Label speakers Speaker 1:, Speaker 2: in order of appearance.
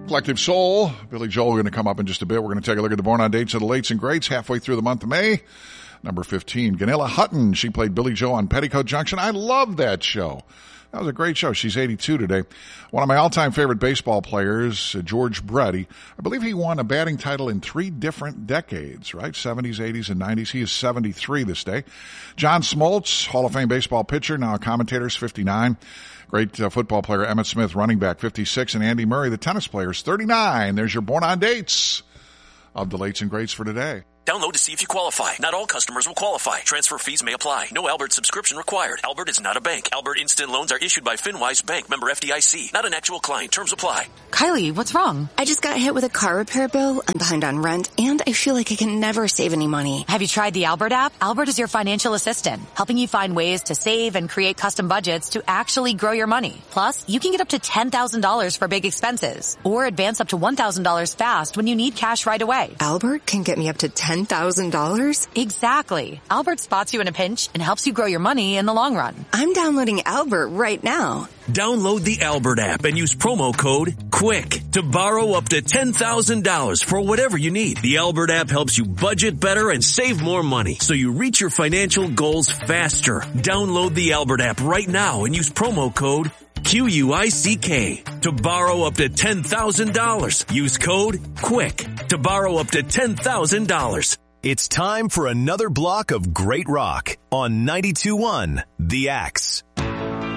Speaker 1: Collective Soul. Billy Joel going to come up in just a bit. We're going to take a look at the Born on Dates of the Lates and Greats halfway through the month of May. Number 15, Ganilla Hutton. She played Billy Joe on Petticoat Junction. I love that show. That was a great show. She's 82 today. One of my all-time favorite baseball players, George Brett. I believe he won a batting title in 3 different decades, right? 70s, 80s, and 90s. He is 73 this day. John Smoltz, Hall of Fame baseball pitcher, now a commentator, is 59. Great football player, Emmitt Smith, running back, 56. And Andy Murray, the tennis player, is 39. There's your Born on Dates of the Lates and Greats for today.
Speaker 2: Download to see if you qualify. Not all customers will qualify. Transfer fees may apply. No Albert subscription required. Albert is not a bank. Albert Instant Loans are issued by FinWise Bank, member FDIC. Not an actual client. Terms apply.
Speaker 3: Kylie, what's wrong?
Speaker 4: I just got hit with a car repair bill. I'm behind on rent, and I feel like I can never save any money.
Speaker 3: Have you tried the Albert app? Albert is your financial assistant, helping you find ways to save and create custom budgets to actually grow your money. Plus, you can get up to $10,000 for big expenses, or advance up to $1,000 fast when you need cash right away.
Speaker 4: Albert can get me up to $10,000?
Speaker 3: Exactly. Albert spots you in a pinch and helps you grow your money in the long run.
Speaker 4: I'm downloading Albert right now.
Speaker 2: Download the Albert app and use promo code QUICK to borrow up to $10,000 for whatever you need. The Albert app helps you budget better and save more money so you reach your financial goals faster. Download the Albert app right now and use promo code QUICK to borrow up to $10,000. Use code QUICK to borrow up to $10,000.
Speaker 5: It's time for another block of great rock on 92.1 The Axe.